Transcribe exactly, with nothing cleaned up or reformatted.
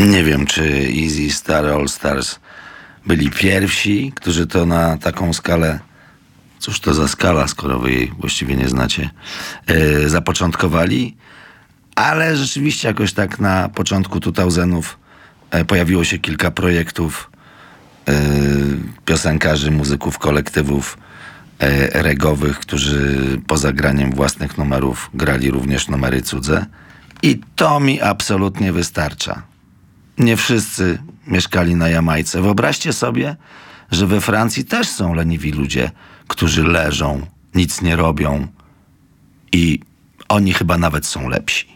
Nie wiem, czy Easy Star All Stars byli pierwsi, którzy to na taką skalę, cóż to za skala, skoro wy jej właściwie nie znacie, yy, zapoczątkowali, ale rzeczywiście jakoś tak na początku dwutysięcznych yy, pojawiło się kilka projektów yy, piosenkarzy, muzyków, kolektywów yy, regowych, którzy poza graniem własnych numerów grali również numery cudze i to mi absolutnie wystarcza. Nie wszyscy mieszkali na Jamajce. Wyobraźcie sobie, że we Francji też są leniwi ludzie, którzy leżą, nic nie robią i oni chyba nawet są lepsi.